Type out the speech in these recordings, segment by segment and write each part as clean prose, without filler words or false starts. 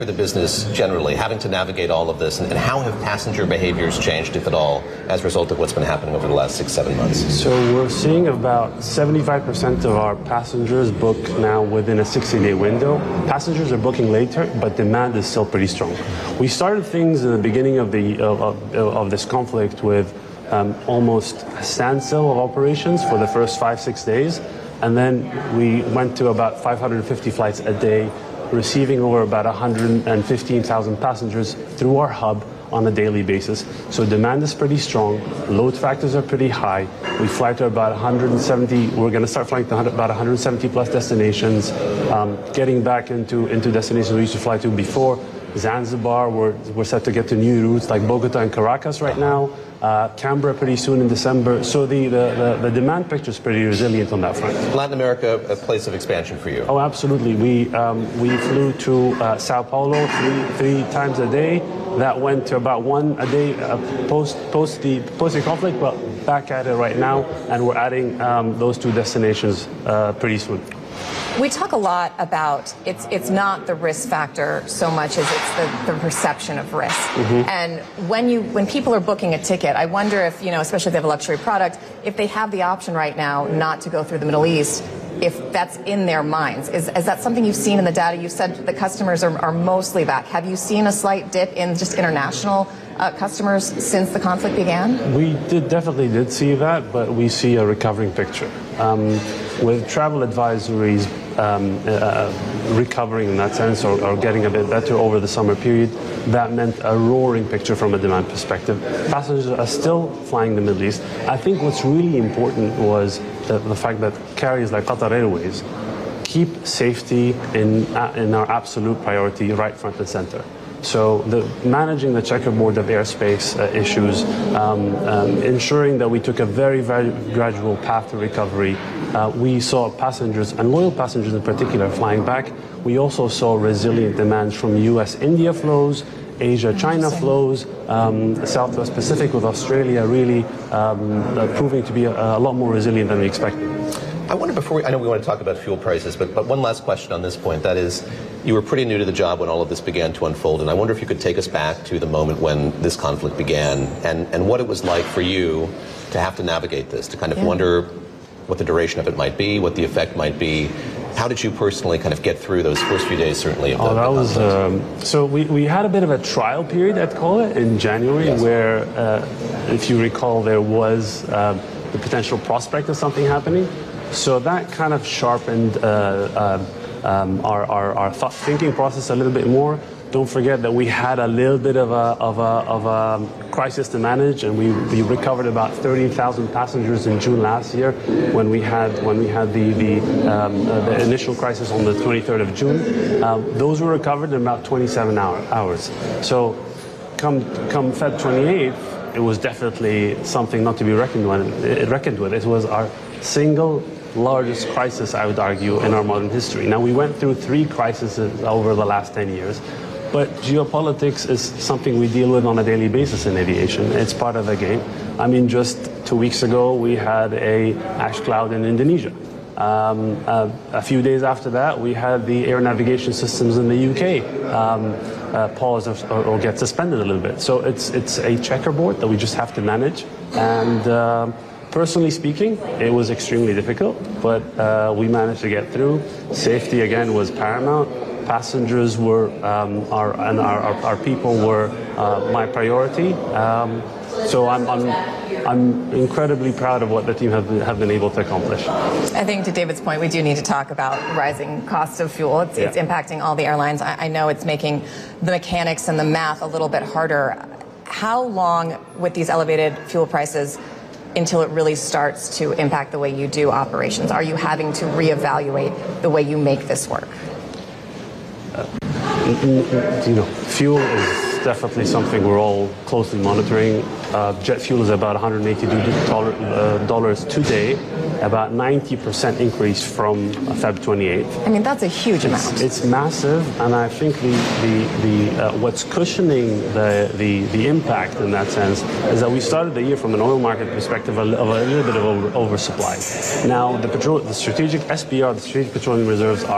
the business generally, having to navigate all of this, and how have passenger behaviors changed, if at all, as a result of what's been happening over the last 6-7 months? So we're seeing about 75% of our passengers book now within a 60-day window. Passengers are booking later, but demand is still pretty strong. We started things in the beginning of this conflict with almost a standstill of operations for the first 5-6 days, and then we went to about 550 flights a day, receiving over about 115,000 passengers through our hub on a daily basis. So demand is pretty strong, load factors are pretty high. We fly to about 170, we're going to start flying to about 170 plus destinations, getting back into destinations we used to fly to before. Zanzibar, we're set to get to new routes like Bogota and Caracas right now. Canberra pretty soon in December. So the demand picture is pretty resilient on that front. Latin America, a place of expansion for you? Oh, absolutely. We flew to Sao Paulo three times a day. That went to about one a day post the conflict, but back at it right now, and we're adding those two destinations pretty soon. We talk a lot about it's not the risk factor so much as it's the perception of risk. Mm-hmm. And when people are booking a ticket, I wonder if, especially if they have a luxury product, if they have the option right now not to go through the Middle East, if that's in their minds. Is that something you've seen in the data? You said the customers are mostly back. Have you seen a slight dip in just international customers since the conflict began? We definitely did see that, but we see a recovering picture. With travel advisories recovering in that sense or getting a bit better over the summer period, that meant a roaring picture from a demand perspective. Passengers are still flying the Middle East. I think what's really important was the fact that carriers like Qatar Airways keep safety in our absolute priority right front and center. So managing the checkerboard of airspace issues, ensuring that we took a very, very gradual path to recovery. We saw passengers, and loyal passengers in particular, flying back. We also saw resilient demands from US-India flows, Asia-China flows, Southwest Pacific with Australia really proving to be a lot more resilient than we expected. I wonder I know we want to talk about fuel prices, but one last question on this point. That is, you were pretty new to the job when all of this began to unfold, and I wonder if you could take us back to the moment when this conflict began and what it was like for you to have to navigate this, to kind of wonder what the duration of it might be, what the effect might be. How did you personally kind of get through those first few days, certainly? So we had a bit of a trial period, I'd call it, in January, yes, where, if you recall, there was the potential prospect of something happening. So that kind of sharpened our thinking process a little bit more. Don't forget that we had a little bit of a crisis to manage, and we recovered about 30,000 passengers in June last year when we had the initial crisis on the 23rd of June. Those were recovered in about 27 hours. So come Feb 28th, it was definitely something not to be reckoned with. It was our single largest crisis, I would argue, in our modern history. Now, we went through 3 crises over the last 10 years, but geopolitics is something we deal with on a daily basis in aviation. It's part of the game. I mean, just 2 weeks ago, we had a ash cloud in Indonesia. A few days after that, we had the air navigation systems in the UK pause or get suspended a little bit. So it's a checkerboard that we just have to manage. And personally speaking, it was extremely difficult, but we managed to get through. Safety, again, was paramount. Passengers were, our people were my priority. So I'm incredibly proud of what the team have been able to accomplish. I think to David's point, we do need to talk about rising costs of fuel. It's impacting all the airlines. I know it's making the mechanics and the math a little bit harder. How long with these elevated fuel prices until it really starts to impact the way you do operations? Are you having to reevaluate the way you make this work? Fuel is definitely something we're all closely monitoring. Jet fuel is about $182 today, about 90% increase from Feb 28th. I mean, that's a huge amount. It's massive, and I think what's cushioning the impact in that sense is that we started the year from an oil market perspective of a little bit of oversupply. Now, the strategic SPR, the strategic petroleum reserves, are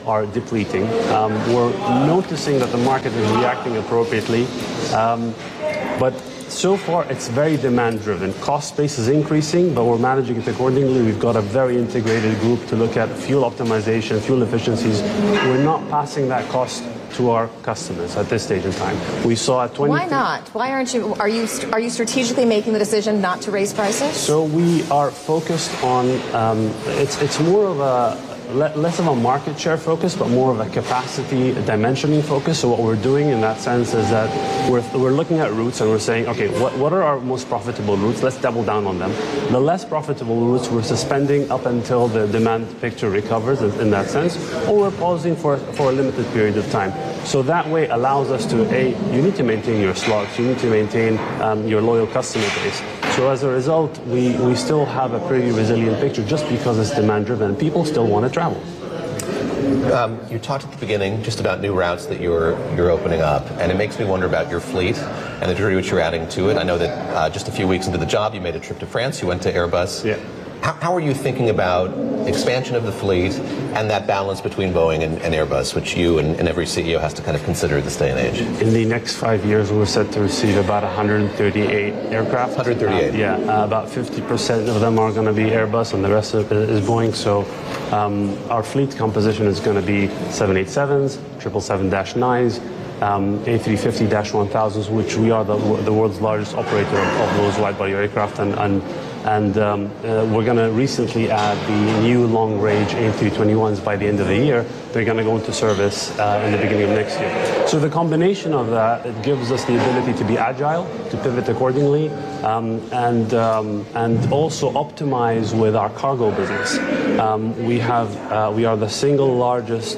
are depleting. We're noticing that the market is reacting appropriately, but so far it's very demand driven. Cost base is increasing, but we're managing it accordingly. We've got a very integrated group to look at fuel optimization, fuel efficiencies. We're not passing that cost to our customers at this stage in time. We saw at 20. Why not? Why aren't you? Are you strategically making the decision not to raise prices? So we are focused on. It's more of a less of a market share focus, but more of a capacity dimensioning focus. So what we're doing in that sense is that we're looking at routes and we're saying, okay, what are our most profitable routes? Let's double down on them. The less profitable routes we're suspending up until the demand picture recovers in that sense, or we're pausing for a limited period of time. So that way allows us to, you need to maintain your slots, you need to maintain your loyal customer base. So as a result, we still have a pretty resilient picture just because it's demand driven. People still want to travel. You talked at the beginning just about new routes that you're opening up, and it makes me wonder about your fleet and the degree to which you're adding to it. I know that just a few weeks into the job, you made a trip to France. You went to Airbus. Yeah. How are you thinking about expansion of the fleet and that balance between Boeing and Airbus, which you and every CEO has to kind of consider at this day and age? In the next 5 years, we're set to receive about 138 aircraft. 138? About 50% of them are going to be Airbus and the rest of it is Boeing. So our fleet composition is going to be 787s, 777-9s, A350-1000s, which we are the world's largest operator of those wide-body aircraft, and we're going to recently add the new long-range A321s by the end of the year. They're going to go into service in the beginning of next year. So the combination of that, it gives us the ability to be agile, to pivot accordingly, and also optimize with our cargo business. We are the single largest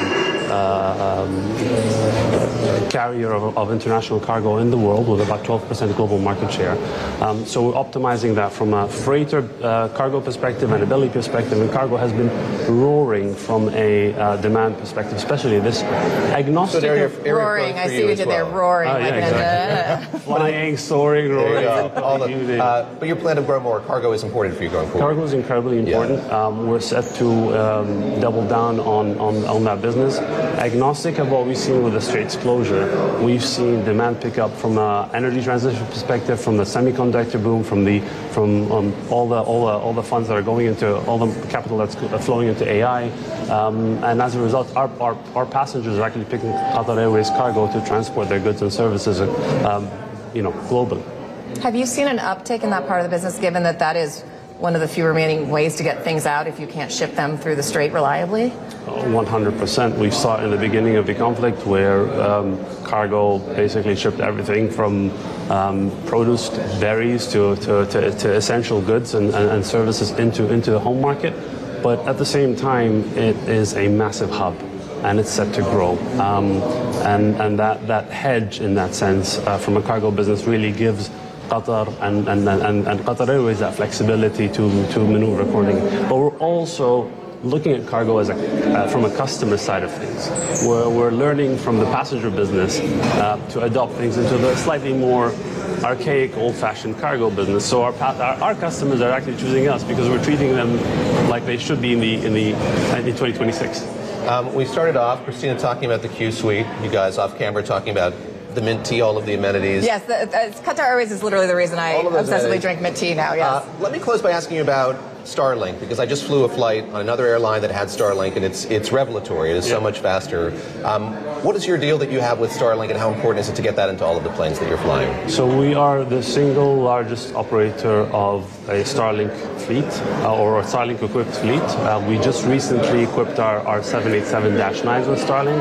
carrier of international cargo in the world with about 12% global market share. So we're optimizing that from a freighter cargo perspective and a belly perspective, and cargo has been roaring from a demand perspective, especially this agnostic. So roaring, I see what you did there, roaring. Yeah, exactly. Flying, soaring, roaring. But your plan to grow more cargo is important for you going forward. Cargo is incredibly important. Yeah. We're set to double down on that business. Agnostic of what we've seen with the Straits closure, we've seen demand pick up from an energy transition perspective, from the semiconductor boom, from all the funds that are going into all the capital that's flowing into AI, and as a result, our passengers are actually picking Qatar Airways cargo to transport their goods and services, globally. Have you seen an uptick in that part of the business, given that is one of the few remaining ways to get things out if you can't ship them through the Strait reliably? 100%. We saw in the beginning of the conflict where cargo basically shipped everything from produce, berries to essential goods and services into the home market. But at the same time, it is a massive hub, and it's set to grow. And that hedge, in that sense, from a cargo business really gives Qatar and Qatar Airways that flexibility to maneuver accordingly. But we're also looking at cargo as from a customer side of things. We're learning from the passenger business to adopt things into the slightly more archaic, old-fashioned cargo business. So our customers are actually choosing us because we're treating them like they should be in 2026. We started off, Christina, talking about the Q Suite. You guys off camera talking about the mint tea, all of the amenities. Yes, Qatar Airways is literally the reason I obsessively drink mint tea now, yes. Let me close by asking you about Starlink, because I just flew a flight on another airline that had Starlink, and it's revelatory. It is so much faster. What is your deal that you have with Starlink, and how important is it to get that into all of the planes that you're flying? So we are the single largest operator of a Starlink fleet, or a Starlink-equipped fleet. We just recently equipped our 787-9s with Starlink.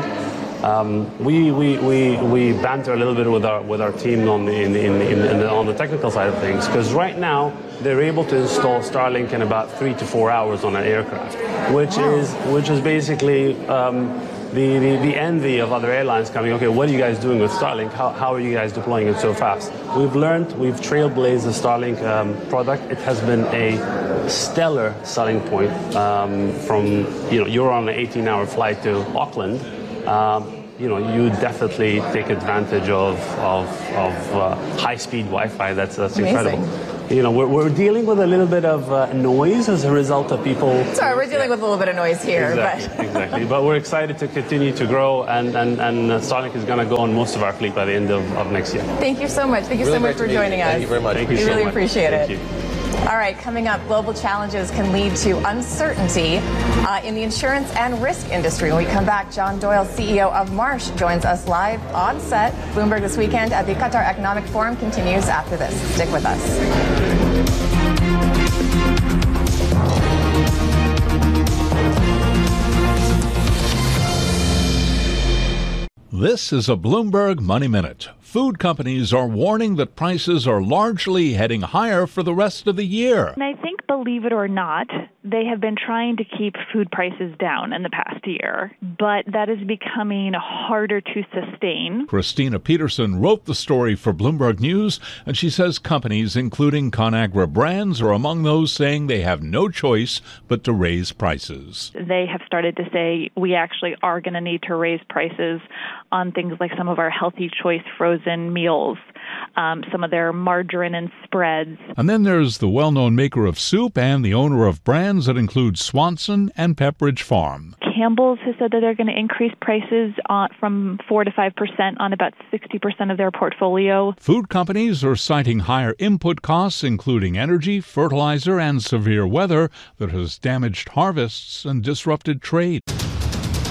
We banter a little bit with our team on the technical side of things, because right now they're able to install Starlink in about 3 to 4 hours on an aircraft, which is basically the envy of other airlines coming. Okay, what are you guys doing with Starlink? How are you guys deploying it so fast? We've trailblazed the Starlink product. It has been a stellar selling point. You're on an 18-hour flight to Auckland. You definitely take advantage of high-speed Wi-Fi. That's incredible. we're dealing with a little bit of noise as a result of people. Sorry, we're dealing with a little bit of noise here. Exactly. But we're excited to continue to grow, and Sonic is going to go on most of our fleet by the end of next year. Thank you so much. Thank you so much for joining us. Thank you very much. Thank you we so really much. appreciate it. Thank you. All right, coming up, global challenges can lead to uncertainty in the insurance and risk industry. When we come back, John Doyle, CEO of Marsh, joins us live on set. Bloomberg This Weekend at the Qatar Economic Forum continues after this. Stick with us. This is a Bloomberg Money Minute. Food companies are warning that prices are largely heading higher for the rest of the year. And I think, believe it or not, they have been trying to keep food prices down in the past year, but that is becoming harder to sustain. Christina Peterson wrote the story for Bloomberg News, and she says companies, including ConAgra Brands, are among those saying they have no choice but to raise prices. They have started to say we actually are going to need to raise prices on things like some of our Healthy Choice frozen meals, some of their margarine and spreads. And then there's the well-known maker of soup and the owner of brands that include Swanson and Pepperidge Farm. Campbell's has said that they're going to increase prices from 4 to 5% on about 60% of their portfolio. Food companies are citing higher input costs, including energy, fertilizer, and severe weather that has damaged harvests and disrupted trade.